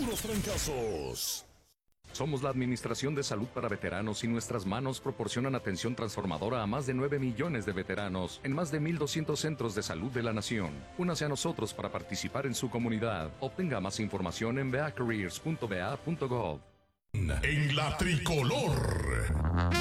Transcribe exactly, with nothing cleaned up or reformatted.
puros trancazos. Somos la Administración de Salud para Veteranos y nuestras manos proporcionan atención transformadora a más de nueve millones de veteranos en más de mil doscientos centros de salud de la nación. Únase a nosotros para participar en su comunidad. Obtenga más información en v a careers punto v a punto gov. En la tricolor.